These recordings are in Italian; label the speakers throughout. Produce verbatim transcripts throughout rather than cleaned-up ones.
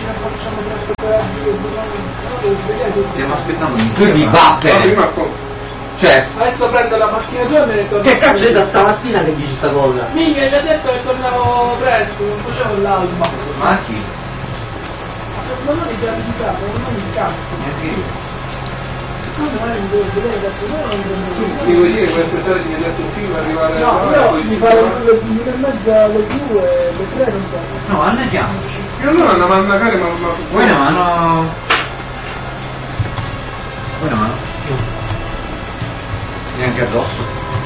Speaker 1: ce ne facciamo troppo per dire,
Speaker 2: stiamo aspettando un
Speaker 3: Tu di vattene! Cioè,
Speaker 1: adesso prendo la macchina tua e me ne torno.
Speaker 3: che cazzo è da stamattina che dici sta cosa?
Speaker 1: Minchia, gli ha detto che tornavo presto, non facevo l'alba.
Speaker 2: Ma chi?
Speaker 1: Ma non mi chiami di casa, non mi cazzo.
Speaker 2: Neanche io.
Speaker 1: No, domani mi devo vedere adesso, no, non prendo.
Speaker 4: Mi vuoi dire che vuoi aspettare di vedere il film e arrivare
Speaker 1: No,
Speaker 4: a
Speaker 1: io mi pare le due e mezza, alle due, alle tre non posso.
Speaker 2: No, andiamoci.
Speaker 4: E allora andiamo a magari ma... ma...
Speaker 2: Vuoi una mano? Vuoi una mano? Neanche addosso.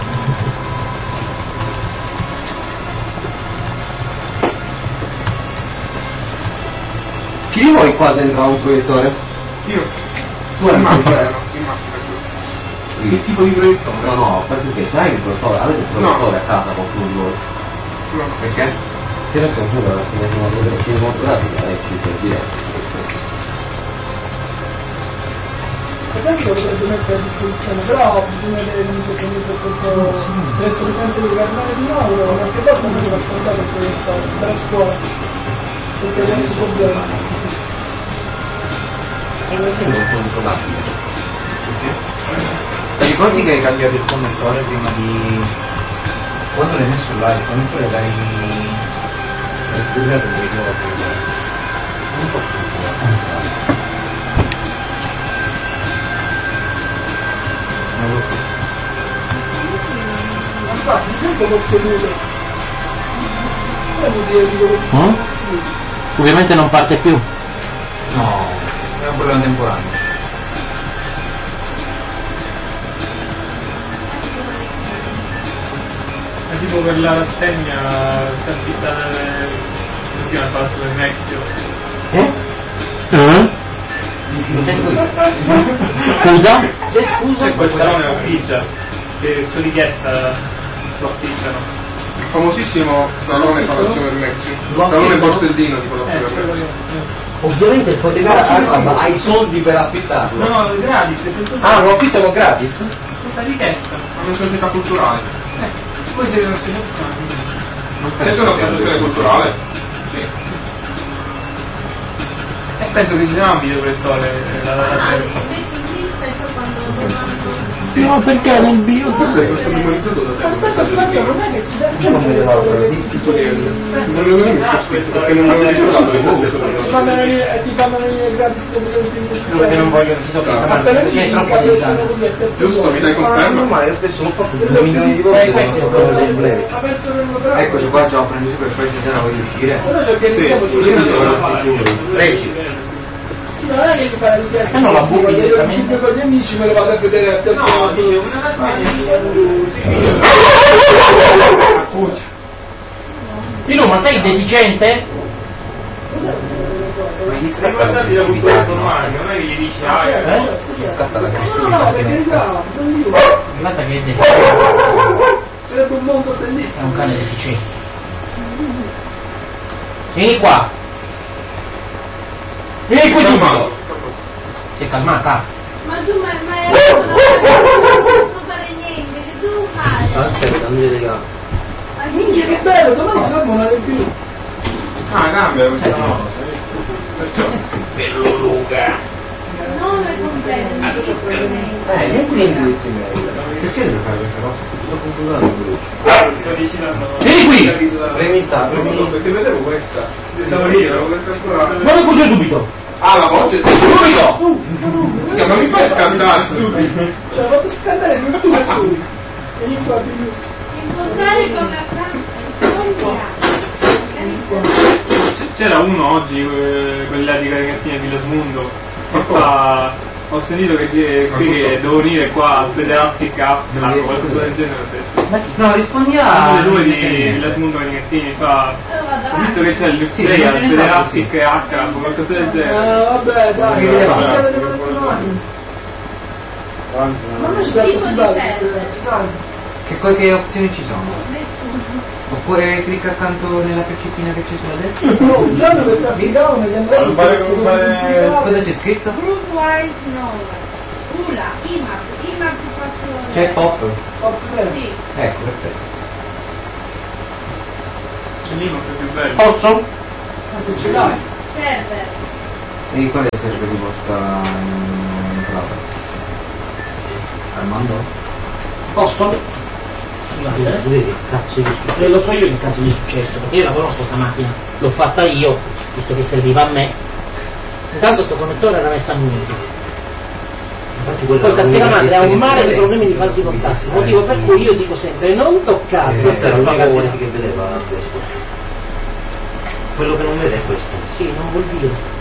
Speaker 3: Chi di voi qua dentro ha un proiettore?
Speaker 4: Io?
Speaker 3: Tu hai
Speaker 4: in
Speaker 3: un
Speaker 4: macchina,
Speaker 3: proiettore?
Speaker 4: no, in macchina.
Speaker 3: Che tipo di proiettore? No, no, perché che hai il proiettore? Avete il proiettore a casa qualcuno di voi?
Speaker 4: No.
Speaker 3: Perché? Che adesso non so la segnatura delle cinematografica è più per dire.
Speaker 1: Esempio lo potrebbe mettere a disposizione, però bisogna avere un secondo nel senso deve essere sempre il carnale di Mauro, qualche volta non lo lasciamo andare per la scuola. Perché è un problema.
Speaker 3: Mi sembra un po' improbabile.
Speaker 2: Ti ricordi che hai cambiato il connettore prima di... Quando l'hai messo là, il connettore l'hai... l'hai scusato e l'hai trovato non posso funzionare. Non lo so.
Speaker 1: Ma infatti, mi sento posseduto. La musica di quello che
Speaker 3: Mm? Ovviamente non parte più.
Speaker 2: No, è un problema temporaneo.
Speaker 4: È tipo per la rassegna servita nelle... così al palazzo del Mezio.
Speaker 3: Eh? Eh? Scusa?
Speaker 4: C'è quel salone ufficia che su richiesta lo afficciano.
Speaker 5: Il famosissimo salone Palazzo del Mezio, il salone Borsellino di Palazzo del Mezio.
Speaker 3: Ovviamente il fotografo ha i soldi per affittarlo.
Speaker 4: No, no, gratis, è tutto
Speaker 3: Ah, lo affittano gratis?
Speaker 4: tutta richiesta.
Speaker 5: È una società culturale.
Speaker 4: Eh, voi siete un'associazione.
Speaker 5: Siete un'associazione culturale?
Speaker 4: Sì. E penso che ci sia un videoproiettore la la
Speaker 1: Sì. No, perché nel bio?
Speaker 5: Questo è memorizzato da te.
Speaker 1: Aspetta, aspetta, non è che ci dà
Speaker 5: Non lo vedo perché non l'avevo ricordato.
Speaker 1: ti fanno venire ti fanno venire gratis le film.
Speaker 3: Perché non voglio che si tocchi
Speaker 1: Ma te ne
Speaker 3: perché è troppo
Speaker 1: dici
Speaker 3: delicante.
Speaker 1: così a terzo
Speaker 5: Giusto, mi dai conferma?
Speaker 3: Ma io spesso non faccio due milioni di volte non so quello dei play.
Speaker 1: aperto nel motorino.
Speaker 2: Eccoci qua, già ho preso per questo, se no voglio uscire.
Speaker 1: Però c'è che
Speaker 5: Sì,
Speaker 1: diciamo
Speaker 5: io non sono sicuro.
Speaker 2: Regi.
Speaker 1: sì, non è che gli fai la richiesta.
Speaker 3: Eh, non la buchi
Speaker 1: Io
Speaker 3: direttamente.
Speaker 1: con gli amici me lo vado a vedere a terzo.
Speaker 4: No, dice una rassegna
Speaker 3: Pino, ma sei deficiente?
Speaker 2: Ma gli
Speaker 4: di
Speaker 2: scatta la
Speaker 4: guardati da cultura
Speaker 2: aggressività, no?
Speaker 4: formale, non è che gli dici ah,
Speaker 3: Eh?
Speaker 2: Gli scatta
Speaker 1: No, no,
Speaker 2: l'aggressività.
Speaker 1: per carità, non io.
Speaker 3: Guarda che è deficiente.
Speaker 1: Sarebbe un mondo
Speaker 3: È un
Speaker 1: bellissimo.
Speaker 3: cane deficiente. Vieni qua. Vieni qui subito. Si è calmata.
Speaker 6: Ma tu ma ma non posso fare niente, che tu fai?
Speaker 3: Aspetta, non mi vede gambe.
Speaker 6: Ma
Speaker 1: Minchia, che
Speaker 6: minchia,
Speaker 1: bello, domani si ferma una review.
Speaker 5: Ah, cambia questa
Speaker 3: Senti.
Speaker 5: no. Perciò.
Speaker 2: Bello Luca.
Speaker 6: non è completo.
Speaker 3: Eh, vieni qui in indirizzi mail. Perché devi fare questa cosa? Sto controllando lui.
Speaker 4: sto vicino.
Speaker 3: Vieni qui! Remita,
Speaker 5: Perché vedevo questa.
Speaker 4: Stavo io.
Speaker 5: Questa ancora.
Speaker 3: non lo cuce subito!
Speaker 5: Ah, la voce è
Speaker 3: Subito!
Speaker 5: Minchia, ma mi fai scaldare tutti?
Speaker 1: Cioè, l'ho fatto scaldare per tu e tu. E io qua più.
Speaker 6: Impostare con la
Speaker 4: C'era uno oggi, eh, quella di Caricattini di Lasmundo, che fa, ho sentito che, si è, qui che devo venire qua a Federastic Up, qualcosa del genere ho detto.
Speaker 3: Ma chi- no, rispondi a...
Speaker 4: Uno dei due di Lasmundo Caricattini fa, ho visto che c'è il
Speaker 3: Sì,
Speaker 4: display al
Speaker 3: sì,
Speaker 4: Federastic H, qualcosa del genere.
Speaker 1: Ah, vabbè, dai,
Speaker 3: Che
Speaker 1: dai,
Speaker 3: rilevante.
Speaker 1: dai, dai, dai, dai. Ma noi ci dà possibilità di
Speaker 2: Che, co- che opzioni ci sono?
Speaker 6: nessuno.
Speaker 2: Oppure clicca accanto nella freccettina che c'è sulla destra?
Speaker 1: No, un giorno che ti applicavo negli andrei
Speaker 5: Non pare- non pare-
Speaker 2: Cosa c'è scritto?
Speaker 6: Group wise no. Ula, I M A P, I M A P fatto.
Speaker 2: C'è pop?
Speaker 6: Sì.
Speaker 2: Ecco, perfetto.
Speaker 4: C'è lì molto più bello.
Speaker 3: Posso?
Speaker 1: Ma se ce l'hai.
Speaker 6: Server.
Speaker 3: E quale sarebbe riposta in entrata?
Speaker 2: Armando?
Speaker 7: Posto? Vedi che cazzo di successo? Lo so io che cazzo di successo, perché io la conosco sta macchina, l'ho fatta io, visto che serviva a me. Intanto sto connettore era messo a minuti. Poi tastiera madre ha un mare di problemi di falsi contatti, motivo per cui io dico sempre non toccare, questo è un favore.
Speaker 8: Che vedeva questo. Quello che non vede è questo.
Speaker 7: Sì, non vuol dire.